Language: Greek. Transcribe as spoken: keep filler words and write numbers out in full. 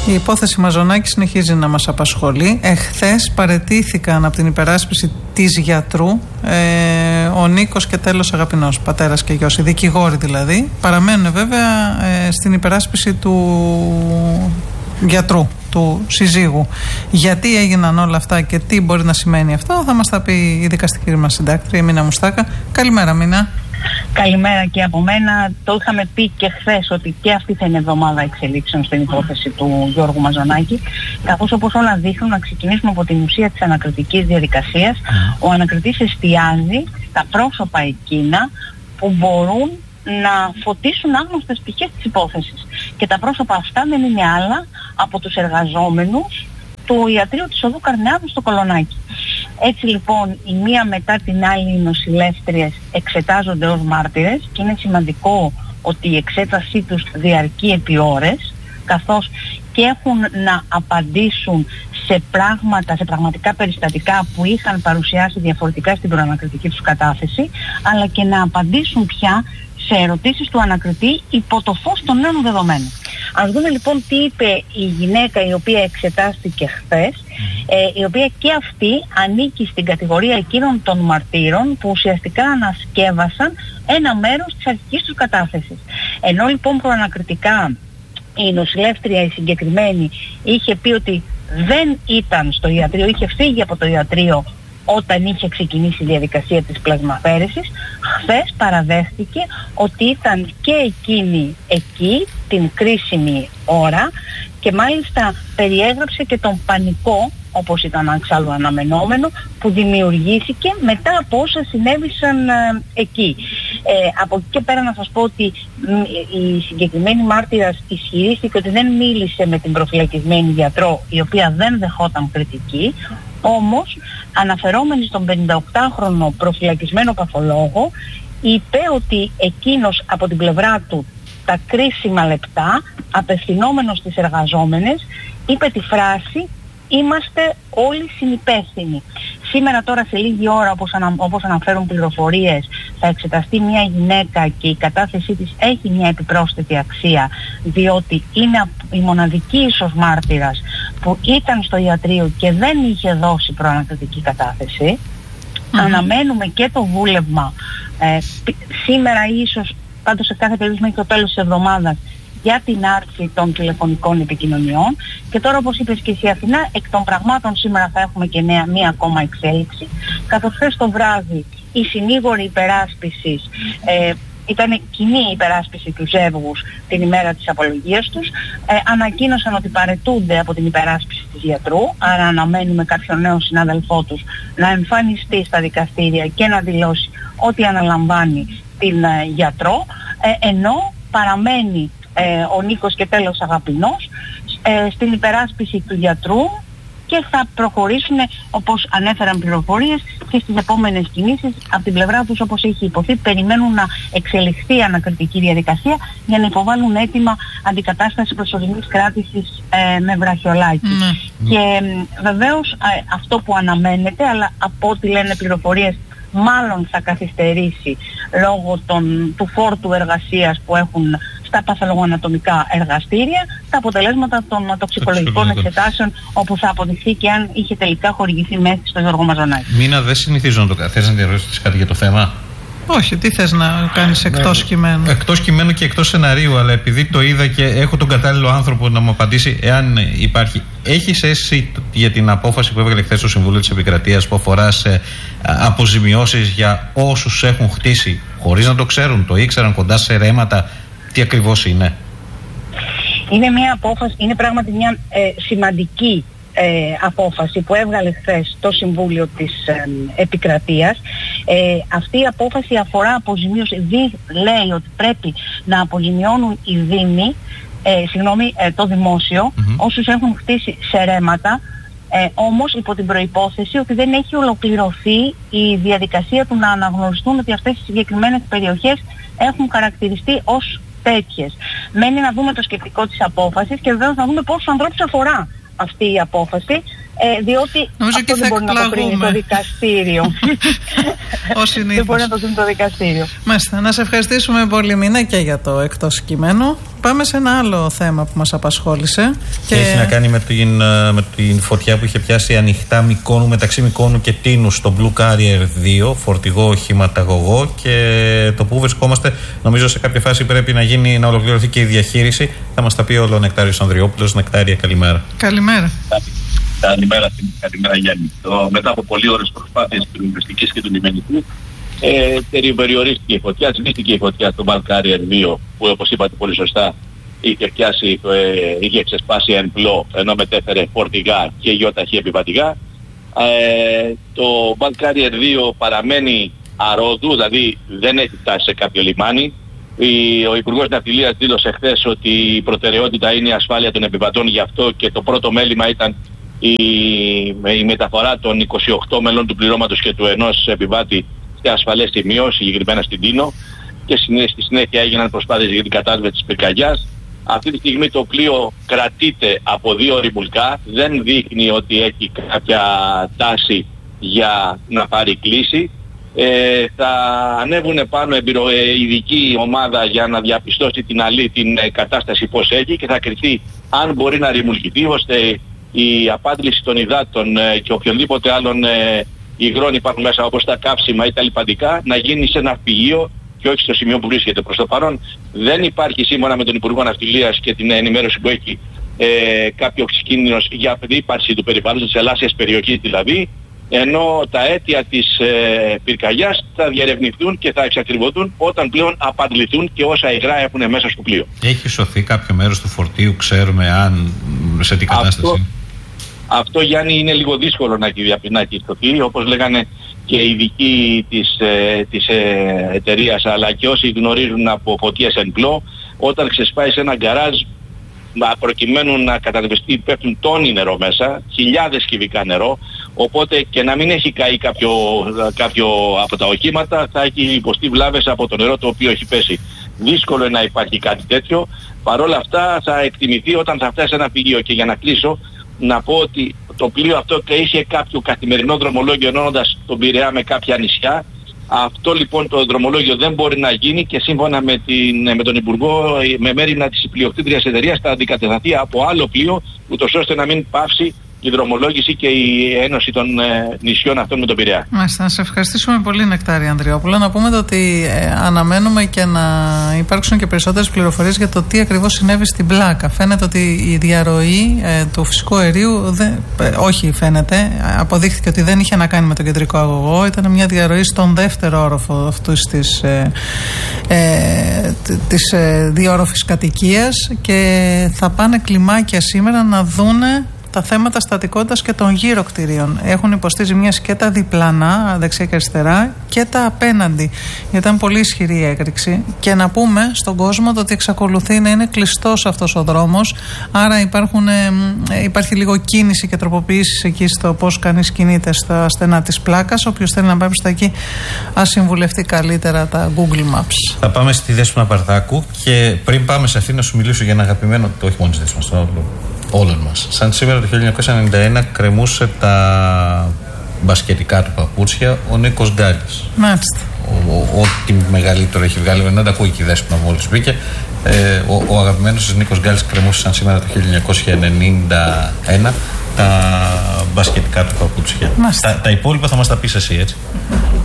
Η υπόθεση Μαζονάκη συνεχίζει να μας απασχολεί. Εχθές παραιτήθηκαν από την υπεράσπιση της γιατρού ε, ο Νίκος και Τέλος Αγαπηνός, πατέρας και γιος, οι δικηγόροι δηλαδή. Παραμένουν βέβαια ε, στην υπεράσπιση του γιατρού, του συζύγου. Γιατί έγιναν όλα αυτά και τι μπορεί να σημαίνει αυτό, θα μας τα πει η δικαστική μας συντάκτρια, η Μίνα Μουστάκα. Καλημέρα, Μίνα. Καλημέρα και από μένα. Το είχαμε πει και χθες ότι και αυτή θα είναι εβδομάδα εξελίξεων στην υπόθεση του Γιώργου Μαζονάκη, καθώς όπως όλα δείχνουν, να ξεκινήσουμε από την ουσία της ανακριτικής διαδικασίας. Ο ανακριτής εστιάζει στα πρόσωπα εκείνα που μπορούν να φωτίσουν άγνωστες πτυχές της υπόθεσης. Και τα πρόσωπα αυτά δεν είναι άλλα από τους εργαζόμενους του ιατρείου της Οδού Καρνεάδου στο Κολονάκι. Έτσι λοιπόν η μία μετά την άλλη οι νοσηλεύτριες εξετάζονται ως μάρτυρες και είναι σημαντικό ότι η εξέτασή τους διαρκεί επί ώρες, καθώς και έχουν να απαντήσουν σε πράγματα, σε πραγματικά περιστατικά που είχαν παρουσιάσει διαφορετικά στην προανακριτική τους κατάθεση, αλλά και να απαντήσουν πια σε ερωτήσεις του ανακριτή υπό το φως των νέων δεδομένων. Ας δούμε λοιπόν τι είπε η γυναίκα η οποία εξετάστηκε χθες, ε, η οποία και αυτή ανήκει στην κατηγορία εκείνων των μαρτύρων που ουσιαστικά ανασκεύασαν ένα μέρος της αρχικής τους κατάθεσης. Ενώ λοιπόν προανακριτικά η νοσηλεύτρια η συγκεκριμένη είχε πει ότι δεν ήταν στο ιατρείο, είχε φύγει από το ιατρείο όταν είχε ξεκινήσει η διαδικασία της πλασμαφέρεσης, χθες παραδέχτηκε ότι ήταν και εκείνη εκεί την κρίσιμη ώρα και μάλιστα περιέγραψε και τον πανικό, όπως ήταν εξάλλου αναμενόμενο, που δημιουργήθηκε μετά από όσα συνέβησαν ε, εκεί. Ε, από εκεί και πέρα να σας πω ότι ε, η συγκεκριμένη μάρτυρας ισχυρίστηκε ότι δεν μίλησε με την προφυλακισμένη γιατρό, η οποία δεν δεχόταν κριτική, όμως αναφερόμενη στον πενηνταοκτάχρονο προφυλακισμένο παθολόγο, είπε ότι εκείνος από την πλευρά του τα κρίσιμα λεπτά, απευθυνόμενος στις εργαζόμενες, είπε τη φράση «Είμαστε όλοι συνυπεύθυνοι». Σήμερα τώρα σε λίγη ώρα, όπως, ανα, όπως αναφέρουν πληροφορίες, θα εξεταστεί μια γυναίκα και η κατάθεσή της έχει μια επιπρόσθετη αξία, διότι είναι η μοναδική ίσως μάρτυρας που ήταν στο ιατρείο και δεν είχε δώσει προανακριτική κατάθεση. Mm-hmm. Αναμένουμε και το βούλευμα ε, σήμερα ίσως, πάντως σε κάθε περίπτωση μέχρι το τέλος της εβδομάδας, για την άρση των τηλεφωνικών επικοινωνιών. Και τώρα, όπως είπες και εσύ Αθηνά, εκ των πραγμάτων σήμερα θα έχουμε και νέα, μία ακόμα εξέλιξη, καθώς χθες το βράδυ οι συνήγοροι υπεράσπισης, ε, ήταν κοινή υπεράσπιση του ζεύγους την ημέρα της απολογίας τους, ε, ανακοίνωσαν ότι παραιτούνται από την υπεράσπιση της γιατρού, άρα αναμένουμε κάποιον νέο συνάδελφό τους να εμφανιστεί στα δικαστήρια και να δηλώσει ότι αναλαμβάνει την ε, γιατρό, ε, ενώ παραμένει Ε, ο Νίκος και Τέλος Αγαπηνός ε, στην υπεράσπιση του γιατρού και θα προχωρήσουν, όπως ανέφεραν πληροφορίες, και στις επόμενες κινήσεις από την πλευρά τους, όπως έχει υποθεί, περιμένουν να εξελιχθεί η ανακριτική διαδικασία για να υποβάλουν αίτημα αντικατάσταση προσωρινής κράτησης ε, με βραχιολάκι. Mm. Και ε, βεβαίως ε, αυτό που αναμένεται, αλλά από ό,τι λένε πληροφορίες, μάλλον θα καθυστερήσει λόγω των, του φόρτου εργασίας που έχουν στα παθολογοανατομικά εργαστήρια, τα αποτελέσματα των τοξικολογικών εξετάσεων, όπου θα αποδειχθεί και αν είχε τελικά χορηγηθεί μέθη στο Γιώργο Μαζονάκη. Μίνα, δεν συνηθίζω να το κάνω. Θες να διαβεβαιώσεις κάτι για το θέμα? Όχι, τι θες να κάνεις εκτός κειμένου? Εκτός κειμένου και εκτός σεναρίου, αλλά επειδή το είδα και έχω τον κατάλληλο άνθρωπο να μου απαντήσει, εάν υπάρχει. Έχεις αίσθηση για την απόφαση που έβγαλε χθες το Συμβούλιο της Επικρατείας που αφορά σε αποζημιώσεις για όσους έχουν χτίσει χωρίς να το ξέρουν, το ήξεραν, κοντά σε ρέματα? Τι ακριβώς είναι? Είναι μια απόφαση, είναι πράγματι μια ε, σημαντική ε, απόφαση που έβγαλε χθες το Συμβούλιο της ε, Επικρατείας. Ε, αυτή η απόφαση αφορά αποζημίωση, δι, λέει ότι πρέπει να αποζημιώνουν οι δήμοι, ε, συγγνώμη, ε, το δημόσιο, mm-hmm. όσους έχουν χτίσει σε ρέματα, ε, όμως υπό την προϋπόθεση ότι δεν έχει ολοκληρωθεί η διαδικασία του να αναγνωριστούν ότι αυτές οι συγκεκριμένες περιοχές έχουν χαρακτηριστεί ως τέτοιες. Μένει να δούμε το σκεπτικό της απόφασης και βεβαίως να δούμε πόσους ανθρώπους αφορά αυτή η απόφαση, Ε, διότι νομίζω αυτό δεν μπορεί να το κρίνει το δικαστήριο. Δεν μπορεί να το κρίνει το δικαστήριο. Μάλιστα. Να σε ευχαριστήσουμε πολύ, Μίνα, και για το εκτός κειμένο. Πάμε σε ένα άλλο θέμα που μας απασχόλησε. Και, και έχει να κάνει με την, με την φωτιά που είχε πιάσει ανοιχτά Μυκόνου, μεταξύ Μυκόνου και Τίνου στο Blue Carrier δύο, φορτηγό οχηματαγωγό. Και το που βρισκόμαστε, νομίζω σε κάποια φάση πρέπει να, γίνει, να ολοκληρωθεί και η διαχείριση. Θα μας τα πει όλο ο Νεκτάριος Ανδριόπουλος. Νεκτάρια, καλημέρα. Καλημέρα. Καλημέρα, καλημέρα Γιάννη. Το, μετά από πολλές ώρες προσπάθειες του Λιμβιστικής και του Λιμενικού, ε, περιορίστηκε η φωτιά, σβήστηκε η φωτιά στο Bulk Carrier δύο, που όπως είπατε πολύ σωστά είχε πιάσει, ε, είχε ξεσπάσει εν πλώ, ενώ μετέφερε φορτηγά και γιοταχή επιβατηγά. Ε, το Bulk Carrier δύο παραμένει αρρώδου, δηλαδή δεν έχει φτάσει σε κάποιο λιμάνι. Ο Υπουργός Ναυτιλίας δήλωσε χθες ότι η προτεραιότητα είναι η ασφάλεια των επιβατών, γι' αυτό και το πρώτο μέλημα ήταν η, η μεταφορά των είκοσι οκτώ μελών του πληρώματος και του ενός επιβάτη σε ασφαλές σημείο, συγκεκριμένα στην Τίνο, και στη συνέχεια έγιναν προσπάθειες για την κατάσβεση της πυρκαγιάς. Αυτή τη στιγμή το πλοίο κρατείται από δύο ρημουλκά, δεν δείχνει ότι έχει κάποια τάση για να πάρει κλίση. Ε, θα ανέβουν πάνω εμπειρο, ε, ειδική ομάδα για να διαπιστώσει την αλή την ε, κατάσταση πώς έχει, και θα κριθεί αν μπορεί να ρημουλκηθεί, ώστε η απάντηση των υδάτων ε, και οποιονδήποτε άλλων ε, υγρών υπάρχουν μέσα, όπως τα καύσιμα ή τα λιπαντικά, να γίνει σε ένα ναυπηγείο και όχι στο σημείο που βρίσκεται. Προς το παρόν δεν υπάρχει, σύμφωνα με τον Υπουργό Ναυτιλίας και την ενημέρωση που έχει, ε, κάποιο κίνδυνος για ύπαρξη του περιβάλλοντος, της ελάσσιας περιοχής δηλαδή, ενώ τα αίτια της ε, πυρκαγιάς θα διερευνηθούν και θα εξακριβωθούν όταν πλέον απαντληθούν και όσα υγρά έχουν μέσα στο πλοίο. Έχει σωθεί κάποιο μέρος του φορτίου, ξέρουμε αν, σε τι κατάσταση? Αυτό, αυτό Γιάννη, είναι λίγο δύσκολο να έχει σωθεί, όπως λέγανε και οι ειδικοί της, ε, της ε, εταιρείας, αλλά και όσοι γνωρίζουν από φωτίες εν πλώ, όταν ξεσπάει σε ένα γκαράζ, προκειμένου να καταδευστεί, πέφτουν τόνοι νερό μέσα, χιλιάδες κυβικά νερό, οπότε και να μην έχει καεί κάποιο, κάποιο από τα οχήματα, θα έχει υποστεί βλάβες από το νερό το οποίο έχει πέσει. Δύσκολο είναι να υπάρχει κάτι τέτοιο. Παρ' όλα αυτά θα εκτιμηθεί όταν θα φτάσει σε ένα πηγείο. Και για να κλείσω, να πω ότι το πλοίο αυτό και είχε κάποιο καθημερινό δρομολόγιο ενώνοντας τον Πειραιά με κάποια νησιά. Αυτό λοιπόν το δρομολόγιο δεν μπορεί να γίνει, και σύμφωνα με, την, με τον Υπουργό, με μέρημνα της πλειοκτήτριας εταιρείας, θα αντικατασταθεί από άλλο πλοίο, ούτως ώστε να μην πάυσει η δρομολόγηση και η ένωση των ε, νησιών αυτών με τον Πειραιά. Μάλιστα, να σε ευχαριστήσουμε πολύ, Νεκτάρια Ανδριόπουλο. Να πούμε ότι ε, αναμένουμε και να υπάρξουν και περισσότερες πληροφορίες για το τι ακριβώς συνέβη στην πλάκα. Φαίνεται ότι η διαρροή ε, του φυσικού αερίου, δεν, ε, όχι φαίνεται, αποδείχθηκε ότι δεν είχε να κάνει με τον κεντρικό αγωγό. Ήταν μια διαρροή στον δεύτερο όροφο αυτούς της, ε, ε, της ε, διόροφης κατοικίας, και θα πάνε κλιμάκια σήμερα να δούνε τα θέματα στατικότητας και των γύρω κτηρίων. Έχουν υποστεί ζημιές και τα διπλανά, δεξιά και αριστερά, και τα απέναντι, γιατί ήταν πολύ ισχυρή η έκρηξη. Και να πούμε στον κόσμο το ότι εξακολουθεί να είναι κλειστός αυτός ο δρόμος, άρα υπάρχουν, ε, υπάρχει λίγο κίνηση και τροποποιήσεις εκεί στο πώς κανείς κινείται στα στενά της πλάκας. Όποιος θέλει να πάει προς τα εκεί, ας συμβουλευτεί καλύτερα τα Google Maps. Θα πάμε στη Δέσποινα Παρθάκου, και πριν πάμε σε αυτή να σου μιλήσω για ένα αγαπημένο, το όχι μόνο της Δέσποινας, όλων μας. Σαν σήμερα το χίλια εννιακόσια ενενήντα ένα κρεμούσε τα μπασκετικά του παπούτσια ο Νίκος Γκάλης. Μάλιστα. Ό,τι μεγαλύτερο έχει βγάλει, δεν τα ακούει και η Δέσποινα μόλις μπήκε. Ε, ο, ο αγαπημένος Νίκος Γκάλης κρεμούσε σαν σήμερα το χίλια εννιακόσια ενενήντα ένα τα μπασκετικά του παπούτσια. Τα, τα υπόλοιπα θα μας τα πεις εσύ, έτσι.